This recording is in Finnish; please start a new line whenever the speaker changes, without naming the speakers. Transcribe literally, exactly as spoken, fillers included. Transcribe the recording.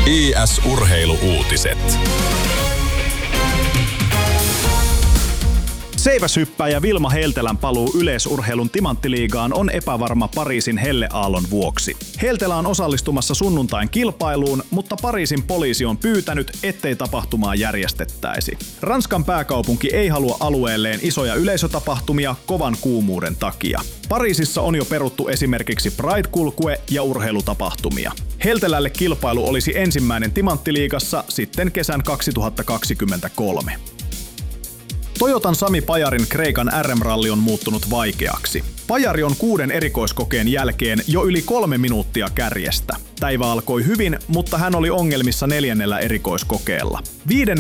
I S-urheiluuutiset.
Seiväshyppääjä Vilma Heltelän paluu yleisurheilun timanttiliigaan on epävarma Pariisin helleaallon vuoksi. Heltelä on osallistumassa sunnuntain kilpailuun, mutta Pariisin poliisi on pyytänyt, ettei tapahtumaa järjestettäisi. Ranskan pääkaupunki ei halua alueelleen isoja yleisötapahtumia kovan kuumuuden takia. Pariisissa on jo peruttu esimerkiksi Pride-kulkue ja urheilutapahtumia. Heltelälle kilpailu olisi ensimmäinen timanttiliigassa sitten kesän kaksituhattakaksikymmentäkolme. Toyotan Sami Pajarin Kreikan R M-ralli on muuttunut vaikeaksi. Pajari on kuuden erikoiskokeen jälkeen jo yli kolme minuuttia kärjestä. Päivä alkoi hyvin, mutta hän oli ongelmissa neljännellä erikoiskokeella. Viidennellä